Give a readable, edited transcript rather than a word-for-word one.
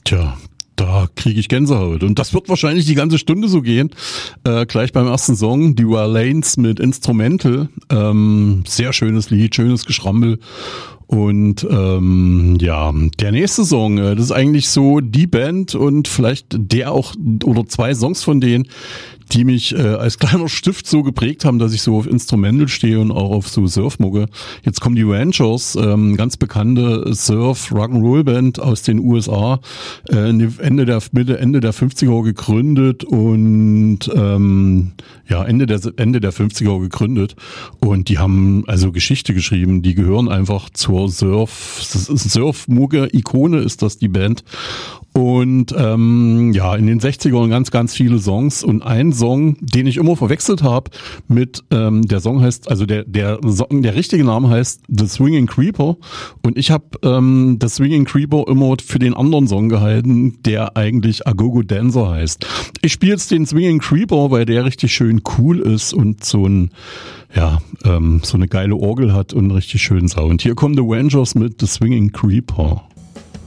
Tja, da kriege ich Gänsehaut. Und das wird wahrscheinlich die ganze Stunde so gehen. Gleich beim ersten Song, die Lanes mit Instrumental. Sehr schönes Lied, schönes Geschrammel. Und ja, der nächste Song, das ist eigentlich so die Band und vielleicht der auch oder zwei Songs von denen, die mich als kleiner Stift so geprägt haben, dass ich so auf Instrumental stehe und auch auf so Surfmucke. Jetzt kommen die Ranchers, ganz bekannte Surf-Rock'n'Roll-Band aus den USA, Ende der 50er gegründet und ja, Ende der 50er gegründet und die haben also Geschichte geschrieben, die gehören einfach zur Surf-Mucke-Ikone ist das die Band. Und ja, in den 60ern ganz, ganz viele Songs und ein Song, den ich immer verwechselt habe mit, der Song heißt, also der richtige Name heißt The Swinging Creeper und ich habe The Swinging Creeper immer für den anderen Song gehalten, der eigentlich A Go-Go Dancer heißt. Ich spiele jetzt den Swinging Creeper, weil der richtig schön cool ist und so ein, ja, so eine geile Orgel hat und einen richtig schönen Sound. Hier kommen The Rangers mit The Swinging Creeper.